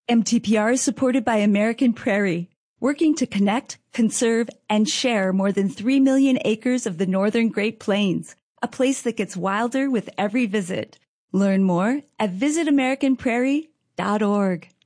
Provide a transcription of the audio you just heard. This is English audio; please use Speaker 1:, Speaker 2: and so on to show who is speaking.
Speaker 1: MTPR is supported by American Prairie, working to connect, conserve, and share more than 3 million acres of the northern Great Plains, a place that gets wilder with every visit. Learn more at visitamericanprairie.org.